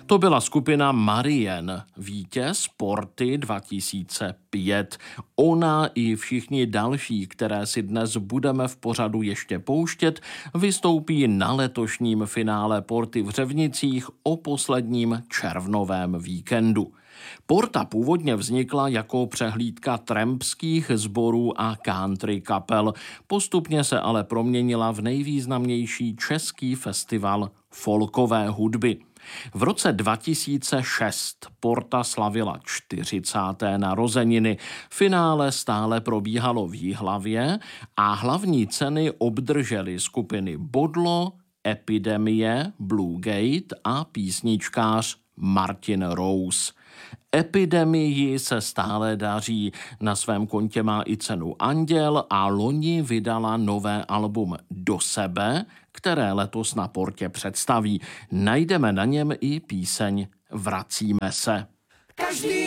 To byla skupina Marien, vítěz Porty 2005. Ona i všichni další, které si dnes budeme v pořadu ještě pouštět, vystoupí na letošním finále Porty v Řevnicích o posledním červnovém víkendu. Porta původně vznikla jako přehlídka trampských sborů a country kapel. Postupně se ale proměnila v nejvýznamnější český festival folkové hudby. V roce 2006 Porta slavila 40. narozeniny. Finále stále probíhalo v Jihlavě a hlavní ceny obdržely skupiny Bodlo, Epidemie, Blue Gate a písničkář Martin Rose. Epidemii se stále daří, na svém kontě má i cenu Anděl a loni vydala nové album Do sebe, které letos na Portě představí. Najdeme na něm i píseň Vracíme se. Každý